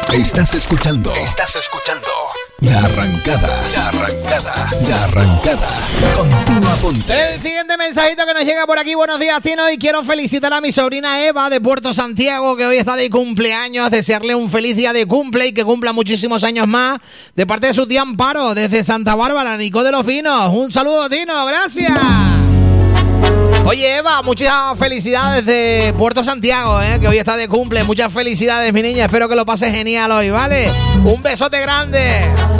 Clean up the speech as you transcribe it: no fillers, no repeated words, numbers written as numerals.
Estás escuchando La Arrancada. Continúa Ponte. El siguiente mensajito que nos llega por aquí. Buenos días, Tino, y quiero felicitar a mi sobrina Eva de Puerto Santiago, que hoy está de cumpleaños. Desearle un feliz día de cumple y que cumpla muchísimos años más, de parte de su tía Amparo, desde Santa Bárbara, Nicó de los Pinos. Un saludo, Tino, gracias. Oye, Eva, muchas felicidades de Puerto Santiago, que hoy está de cumple. Muchas felicidades, mi niña. Espero que lo pases genial hoy, ¿vale? Un besote grande.